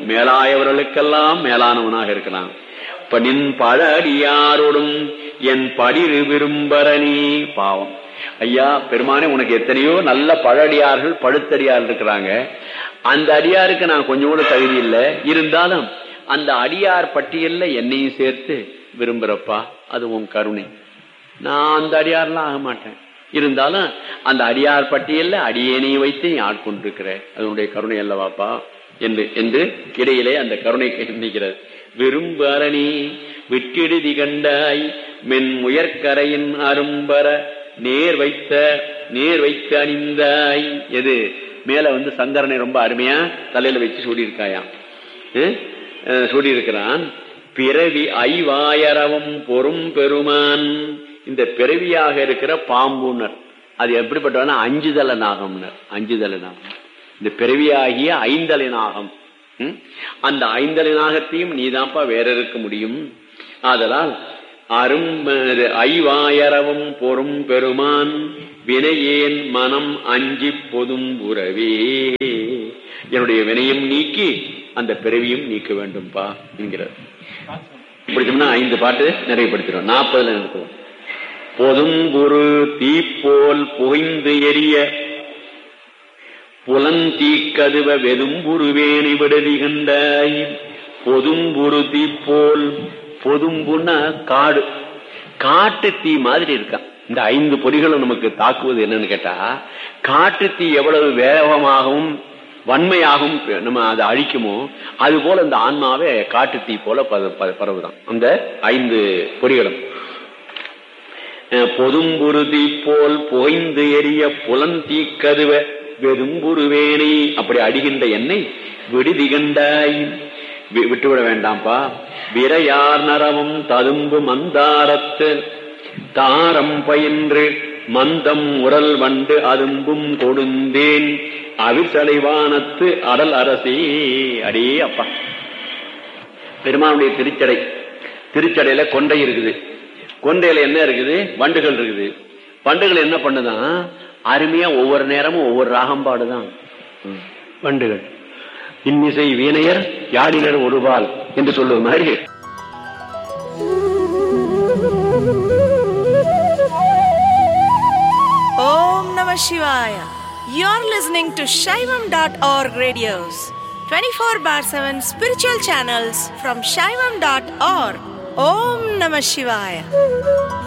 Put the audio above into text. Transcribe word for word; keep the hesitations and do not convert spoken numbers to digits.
மேலாயவர்களுக்கெல்லாம் மேலானவனாக இருக்கிறான். இப்ப நின் பழ அடியாரோடும் என் படிரு விரும்பரணி. பாவம் ஐயா பெருமானே, உனக்கு எத்தனையோ நல்ல பழடியார்கள் பழுத்தடியார் இருக்கிறாங்க. அந்த அடியாருக்கு நான் கொஞ்சம் கூட தகுதி இல்லை. இருந்தாலும் அந்த அடியார் பட்டியல்ல என்னையும் சேர்த்து விரும்புறப்பா, அது உன் கருணை. நான் அந்த அடியார்லாம் ஆக மாட்டேன். இருந்தாலும் அந்த அடியார் பட்டியல்ல அடியேனையும் வைத்து நீ ஆட்கொண்டிருக்கிற, அதனுடைய கருணை அல்லவாப்பா என்று என்று இடையிலே அந்த கருணை நிற்கிறது. விரும்பு அரணி விட்டிடுதி கண்டாய் மென் முயற்கரையின் அரும்பர நேர் வைத்த நேர் வைத்து அணிந்தாய். எது மேல வந்து சங்கரனை ரொம்ப அருமையா தலையில வச்சு சூடியிருக்காயாம், சூடியிருக்கிறான். பிறவி ஐவாயரவம் பொறும் பெருமான். இந்த பிறவியாக இருக்கிற பாம்புனர் அது எப்படிப்பட்டவனா அஞ்சுதல நாகம்னர். அஞ்சுதல நாகம் இந்த பிறவியாகிய ஐந்தலை நாகம். அந்த ஐந்தலை நாகத்தையும் நீதான்ப்பா வேற இருக்க முடியும். ஆதலால் அரும் ஐவாயரவும் பொறும் பெருமான் வினையேன் மனம் அஞ்சி பொதும் உறவே. என்னுடைய வினையும் நீக்கி அந்த பிறவியும் நீக்க வேண்டும்பா என்கிறார். பிடிச்சோம்னா ஐந்து பாட்டு நிறைவுபடுத்திடும். நாற்பதுல நிறுத்துவோம். பொதும் குரு தீப்போல் புகைந்து எரிய புலந்தீக்கதுவ வெதும்புருவேணி விடுதி கண்டாய். பொதும்புரு தீப்போல், பொதும்புன்னா காடு, காட்டு தீ மாதிரி இருக்கான். இந்த ஐந்து பொறிகளும் நமக்கு தாக்குவது என்னன்னு கேட்டா, காட்டு தீ எவ்வளவு வேகமாகவும் வன்மையாகவும் நம்ம அதை அழிக்குமோ அது போல இந்த ஆன்மாவே காட்டு தீ போல பரவுதான் அந்த ஐந்து பொறிகளும். பொதும்புருதி போல் புகைந்து எரிய புலந்தீ கதுவ வெதும்புருவேணி. அப்படி அடிகின்ற என்னை விடுதி கண்டாய், விட்டுவிட வேண்டாம்பா. விரையார் நரவும் ததும்பு மந்தாரத்து தாரம் பயின்று மந்தம் உரல் வண்டு அதும்பும் கொடுந்தேன் அவிசலைவானத்து அடல் அரசே. அடே அப்பா, பெருமானுடைய திருச்சடை, திருச்சடையில கொண்டை இருக்குது. கொண்டையில என்ன இருக்குது? வண்டுகள் இருக்குது. வண்டுகள் என்ன பண்ணுதான்? அருமையா ஒவ்வொரு நேரமும் ஒவ்வொரு ராகம்பாடுதான் வண்டுகள். இன்னிசை வீணையர் யாழினர் ஒருபால் என்று சொல்லுவது மாதிரி. Om Namah Shivaya. You're listening to Shaivam dot org radios, twenty-four bar seven spiritual channels from Shaivam dot org. Om Namah Shivaya.